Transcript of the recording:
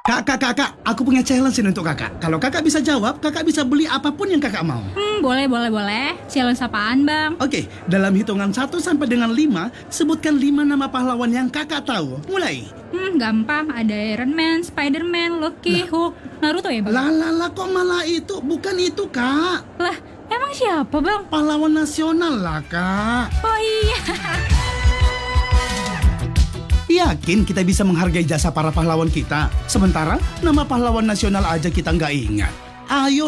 Kakak, aku punya challenge ini untuk kakak. Kalau kakak bisa jawab, kakak bisa beli apapun yang kakak mau. Boleh. Challenge apaan, Bang? Oke, dalam hitungan 1 sampai dengan 5, sebutkan 5 nama pahlawan yang kakak tahu. Mulai. Gampang. Ada Iron Man, Spider-Man, Loki, Hulk, Naruto ya, Bang? Lah, kok malah itu? Bukan itu, Kak. Lah, emang siapa, Bang? Pahlawan nasional lah, Kak. Oh iya. Yakin kita bisa menghargai jasa para pahlawan kita? Sementara nama pahlawan nasional aja kita nggak ingat. Ayo